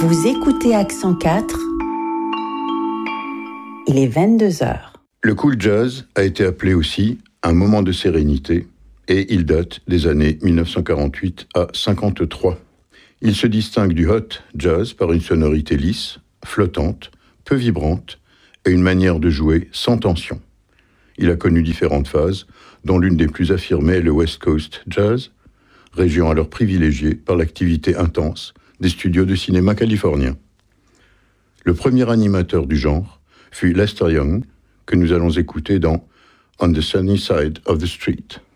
Vous écoutez Accent 4. Il est 22h. Le cool jazz a été appelé aussi un moment de sérénité et il date des années 1948 à 53. Il se distingue du hot jazz par une sonorité lisse, flottante, peu vibrante et une manière de jouer sans tension. Il a connu différentes phases, dont l'une des plus affirmées est le West Coast Jazz, région alors privilégiée par l'activité intense des studios de cinéma californiens. Le premier animateur du genre fut Lester Young, que nous allons écouter dans On the Sunny Side of the Street.